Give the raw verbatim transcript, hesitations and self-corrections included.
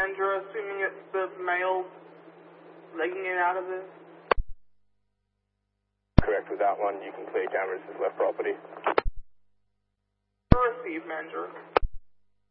and you're assuming it's the male legging it out of this? Correct. With that one, you can clear cameras as left property. Receive, manager.